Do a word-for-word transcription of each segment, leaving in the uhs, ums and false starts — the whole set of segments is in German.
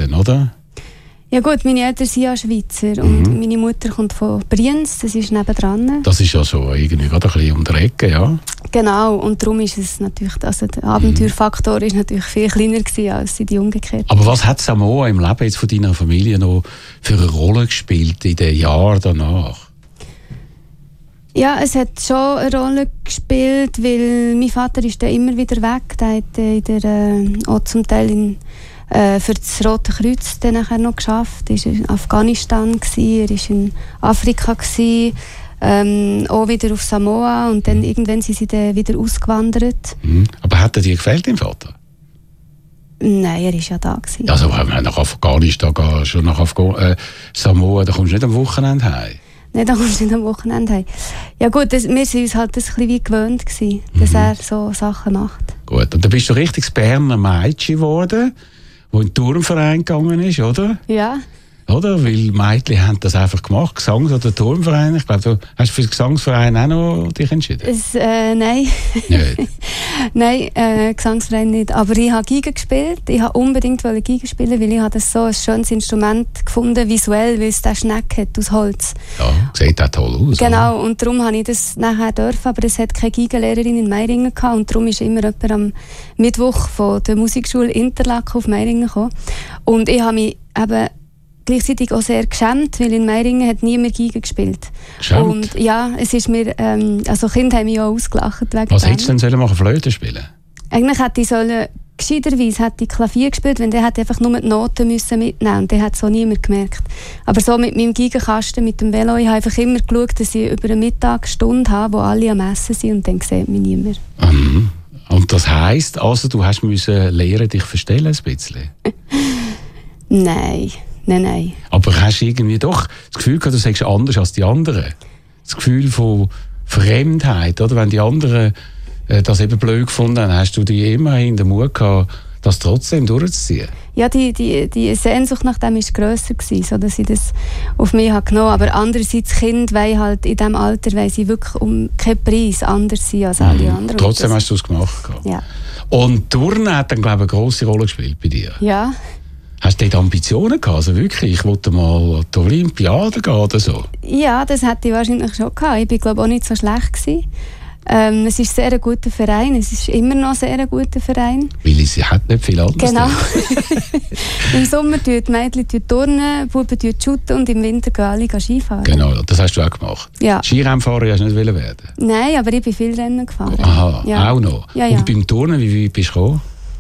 dann, oder? Ja gut, meine Eltern sind ja Schweizer Mhm. und meine Mutter kommt von Brienz, das ist nebendran. Das ist ja so irgendwie gerade ein bisschen um die Ecke, ja. Genau, und darum ist es natürlich, also der Abenteuerfaktor ist natürlich viel kleiner gewesen als in die umgekehrt. Aber was hat Samoa im Leben jetzt von deiner Familie noch für eine Rolle gespielt in den Jahren danach? Ja, es hat schon eine Rolle gespielt, weil mein Vater ist dann immer wieder weg. Der hat äh, in der, äh, auch zum Teil in, äh, für das Rote Kreuz dann nachher noch geschafft. Er war in Afghanistan, gewesen, er war in Afrika, gewesen, ähm, auch wieder auf Samoa und dann irgendwann sind sie dann wieder ausgewandert. Mhm. Aber hat er dir gefällt, dein Vater? Nein, er war ja da. Gewesen. Also wenn man nach Afghanistan geht, schon nach Afghan äh, Samoa, dann kommst du nicht am Wochenende heim. Nein, da kommst du nicht am Wochenende heim. Ja gut, das, wir waren uns halt das ein bisschen wie gewöhnt gewesen, dass Mhm. er so Sachen macht. Gut, und dann bist du richtig das Berner Mädchen geworden, das in den Turmverein gegangen ist, oder? Ja. Oder? Weil Mädchen haben das einfach gemacht, Gesangs- oder Turmverein. Ich glaube, du hast für den Gesangsverein auch noch dich entschieden? Es, äh, nein. Nicht? Nein, äh, Gesangsverein nicht. Aber ich habe Geige gespielt. Ich wollte unbedingt Geige spielen, weil ich habe das so ein schönes Instrument gefunden, visuell, weil es den Schneck hat aus Holz. Ja, sieht auch toll aus. Genau, und darum habe ich das nachher dürfen, aber es hat keine Geigenlehrerin in Meiringen gehabt und darum ist immer jemand am Mittwoch von der Musikschule Interlaken auf Meiringen gekommen. Und ich habe mich eben gleichzeitig auch sehr geschämt, weil in Meiringen hat niemand Geige gespielt. Geschämt? Und ja, es ist mir, ähm, also Kinder haben mich auch ausgelacht wegen Was dem. hättest du denn sollen machen, Flöte spielen? Eigentlich hätte ich sollen, gescheiterweise hätte ich Klavier gespielt, wenn der hätte einfach nur die Noten müssen mitnehmen und der hat so niemand gemerkt. Aber so mit meinem Geigenkasten, mit dem Velo, ich habe einfach immer geschaut, dass ich über eine Mittagsstunde habe, wo alle am Essen sind und dann sieht mich niemand. Mhm. Und das heisst, also du hast müssen lernen, dich verstellen ein bisschen? Nein, nein, nein. Aber hast du irgendwie doch das Gefühl gehabt, du sagst anders als die anderen? Das Gefühl von Fremdheit, oder? Wenn die anderen äh, das eben blöd gefunden haben, hast du die immerhin den Mut gehabt, das trotzdem durchzuziehen? Ja, die, die, die Sehnsucht nach dem war grösser gewesen, so dass ich das auf mich habe genommen habe. Aber andererseits, Kinder wollen halt in diesem Alter wollen sie wirklich um keinen Preis anders sein als alle Mhm. anderen. Trotzdem das, hast du es gemacht gehabt. Ja. Und Turnen hat dann, glaube ich, eine grosse Rolle gespielt bei dir. Ja. Hast du dort Ambitionen gehabt? Also wirklich, ich wollte mal an die Olympiade gehen oder so? Ja, das hätte ich wahrscheinlich schon gehabt. Ich war, glaube ich, auch nicht so schlecht gewesen. Ähm, es ist ein sehr guter Verein. Es ist immer noch ein sehr guter Verein. Weil sie hat nicht viel anderes. Genau. drin. Im Sommer tun die Mädchen turnen, die Buben shooten und im Winter gehen alle Skifahren. Genau, das hast du auch gemacht. Ja. Skirennfahrer hast du nicht wollen werden? Nein, aber ich bin viel Rennen gefahren. Aha, Ja. auch noch. Ja, ja. Und beim Turnen, wie weit bist du gekommen?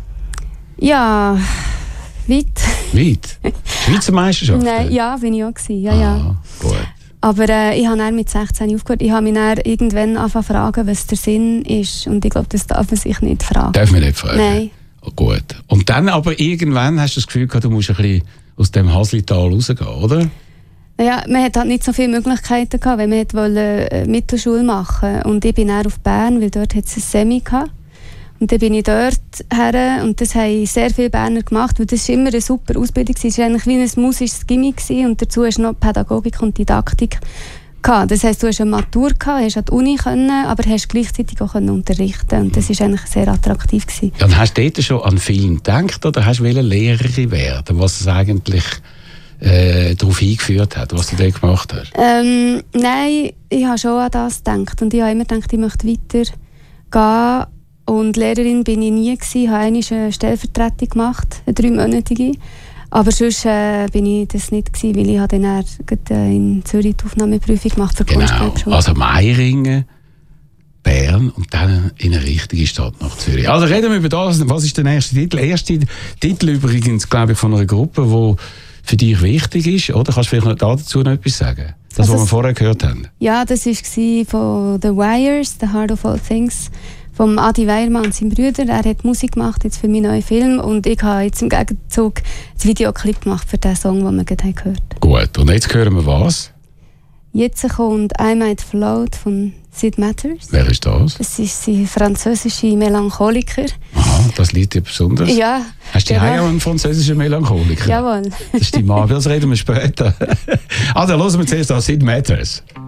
Ja, weit. Weit? Schweizer Meisterschaft? Nein, ja, bin ich auch gewesen. Ja, ja. Ah, gut. Aber äh, ich habe dann mit sechzehn aufgehört. Ich habe mich dann irgendwann angefangen zu fragen, was der Sinn ist. Und ich glaube, das darf man sich nicht fragen. Darf man nicht fragen? Nein. Oh, gut. Und dann aber irgendwann hast du das Gefühl gehabt, du musst ein bisschen aus dem Haslital rausgehen, oder? Ja, man hat halt nicht so viele Möglichkeiten gehabt, wenn man hat wollte, äh, Mittelschule machen. Und ich bin dann auf Bern, weil dort hat es ein Semi gehabt. Und dann bin ich dort her und das haben sehr viele Berner gemacht, weil das war immer eine super Ausbildung. Es war eigentlich wie ein musisches Gimmick und dazu hast du noch Pädagogik und Didaktik gehabt. Das heisst, du hast eine Matur gehabt, hast an die Uni können, aber hast gleichzeitig auch können unterrichten und das war eigentlich sehr attraktiv gewesen. Dann hast du dort schon an Film gedacht oder hast du Lehrerin werden, was es eigentlich äh, darauf eingeführt hat, was du dort gemacht hast? Ähm, nein, ich habe schon an das gedacht und ich habe immer gedacht, ich möchte weiter gehen. Und Lehrerin bin ich nie gewesen. Ich habe einmal eine Stellvertretung gemacht, eine dreimonatige. Aber sonst äh, bin ich das nicht gewesen, weil ich habe dann äh, in Zürich die Aufnahmeprüfung gemacht für die Genau, Kunstgewerbeschule. also Meiringen, Bern und dann in eine richtige Stadt nach Zürich. Also reden wir über das. Was ist der nächste Titel? Der erste Titel übrigens, glaube ich, von einer Gruppe, die für dich wichtig ist. Oder kannst du vielleicht noch dazu noch etwas sagen? Das, also was wir vorher gehört haben. Ja, das war von The Wires, The Heart of All Things. Vom Adi Weiermann und seinem Bruder. Er hat Musik gemacht jetzt für meinen neuen Film und ich habe jetzt im Gegenzug das Videoclip gemacht für den Song, den wir gerade gehört haben. Gut, und jetzt hören wir was? Jetzt kommt I Might Float von Sid Matters. Wer ist das? Das ist ein französischer Melancholiker. Aha, das liegt dir besonders. Ja. Hast du genau. auch einen französischen Melancholiker? Jawohl. Das ist die Mann, das reden wir später. Also, hören wir zuerst an Sid Matters.